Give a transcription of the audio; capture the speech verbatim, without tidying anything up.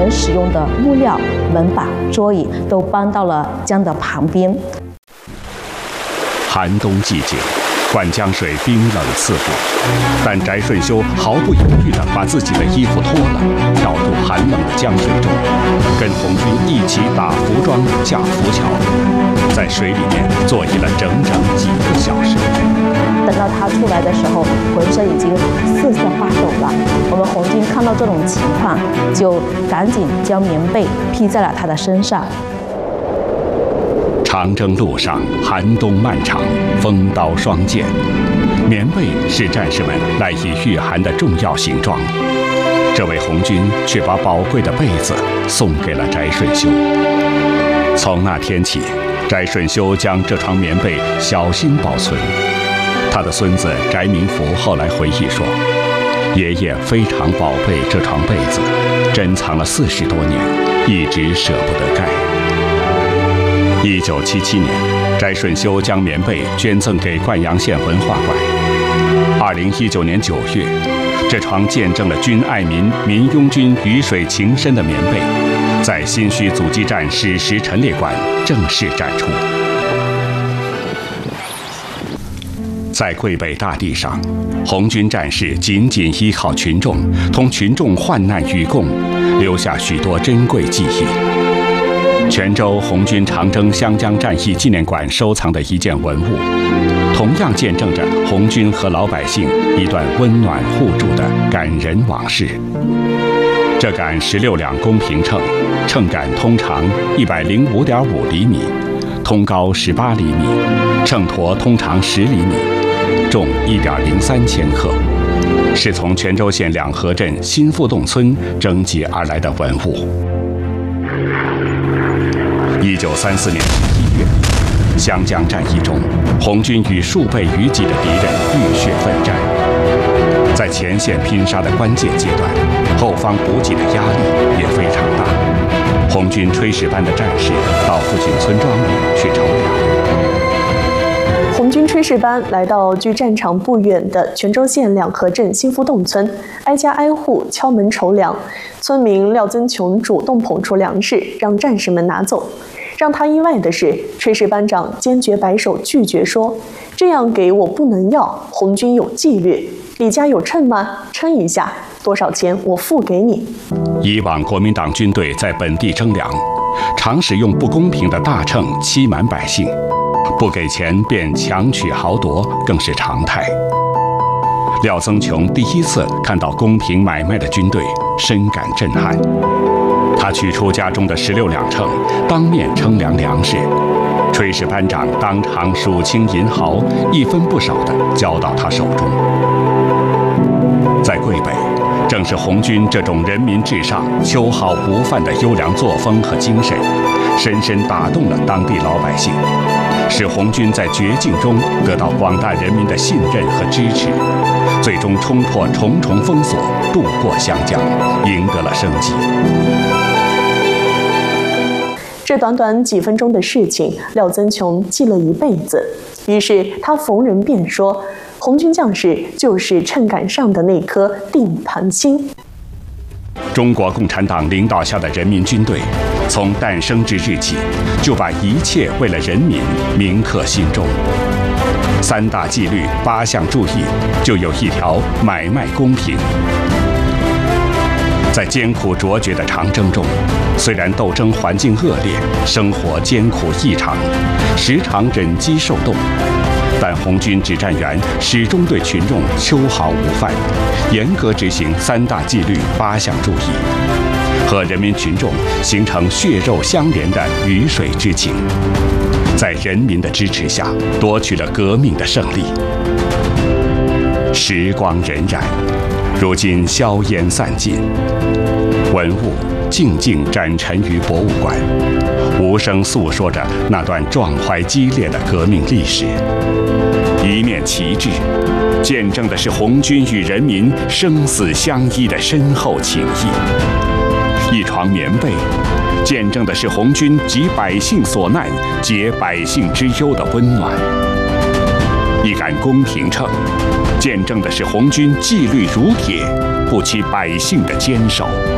人使用的木料、门把、桌椅都搬到了江的旁边。 寒冬季节，灌江水冰冷刺骨，但翟顺修毫不犹豫地把自己的衣服脱了，跳入寒冷的江水中，跟红军一起打浮桩、架浮桥，在水里面坐蹂了整整几个小时。 等到他出来的时候，浑身已经瑟瑟发抖了。我们红军看到这种情况，就赶紧将棉被披在了他的身上。 长征路上，寒冬漫长，风刀霜剑，棉被是战士们赖以御寒的重要行装。这位红军却把宝贵的被子送给了翟顺修。从那天起，翟顺修将这床棉被小心保存。他的孙子翟明福后来回忆说，爷爷非常宝贝这床被子，珍藏了四十多年，一直舍不得盖。一九七七年，翟顺修将棉被捐赠给灌阳县文化馆。二零一九年九月，这床见证了军爱民、民拥军鱼水情深的棉被，在新圩阻击战史实陈列馆正式展出。在桂北大地上，红军战士紧紧依靠群众，同群众患难与共，留下许多珍贵记忆。泉州红军长征湘江战役纪念馆收藏的一件文物，同样见证着红军和老百姓一段温暖互助的感人往事。这杆十六两公平秤，秤杆通长一百零五点五厘米，通高十八厘米，秤砣通长十厘米，重一点零三千克，是从泉州县两河镇新富洞村征集而来的文物。一九三四年十一月，湘江战役中，红军与数倍于己的敌人浴血奋战。在前线拼杀的关键阶段，后方补给的压力也非常大。红军炊事班的战士到附近村庄里去筹粮。 红军炊事班来到距战场不远的泉州县两河镇新富洞村，挨家挨户敲门筹粮。村民廖增琼主动捧出粮食，让战士们拿走。让他意外的是，炊事班长坚决摆手拒绝说：“这样给我不能要，红军有纪律。你家有秤吗？称一下，多少钱我付给你。” 以往国民党军队在本地征粮，常使用不公平的大秤欺瞒百姓，不给钱便强取豪夺，更是常态。廖增琼第一次看到公平买卖的军队，深感震撼。他取出家中的十六两秤，当面称量粮食。炊事班长当场数清银毫，一分不少地交到他手中。在桂北，正是红军这种人民至上、秋毫不犯的优良作风和精神，深深打动了当地老百姓，使红军在绝境中得到广大人民的信任和支持，最终冲破重重封锁，渡过湘江，赢得了生机。 这短短几分钟的事情，廖增琼记了一辈子。于是他逢人便说，红军将士就是秤杆上的那颗定盘心。 中国共产党领导下的人民军队，从诞生之日起，就把一切为了人民铭刻心中。三大纪律八项注意，就有一条买卖公平。在艰苦卓绝的长征中，虽然斗争环境恶劣，生活艰苦异常，时常忍饥受冻，但红军指战员始终对群众秋毫无犯，严格执行三大纪律八项注意，和人民群众形成血肉相连的鱼水之情，在人民的支持下夺取了革命的胜利。时光荏苒，如今硝烟散尽，文物静静展陈于博物馆，无声诉说着那段壮怀激烈的革命历史。一面旗帜，见证的是红军与人民生死相依的深厚情谊；一床棉被，见证的是红军急百姓所难、解百姓之忧的温暖；一杆公平秤，见证的是红军纪律如铁、不欺百姓的坚守。